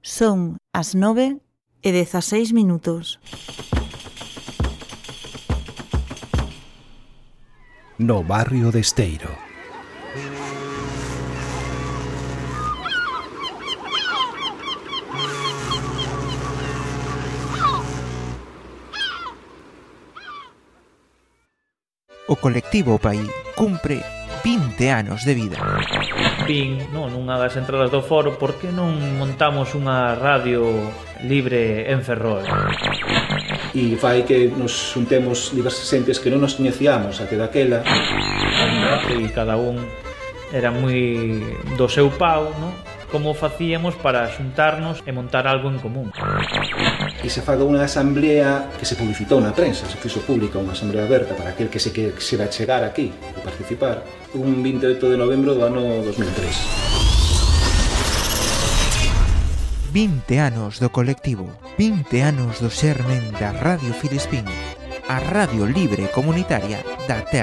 Son as 9:16. No barrio de Esteiro. O colectivo Pai cumpre 20 anos de vida. Vin, nunha das entradas do foro, por que non montamos unha radio libre en Ferrol? E fai que nos xuntemos diversas xentes que non nos coñecíamos até daquela. E cada un era moi do seu pau, non? Como facíamos para xuntarnos e montar algo en común. E se faga unha asamblea que se publicitou na prensa, se fixo pública unha asamblea aberta para aquel que se quixera chegar aquí e participar, un 28 de novembro do ano 2003. 20 anos do colectivo, 20 anos do xermen da Radio Filispín, a radio libre comunitaria da Terra.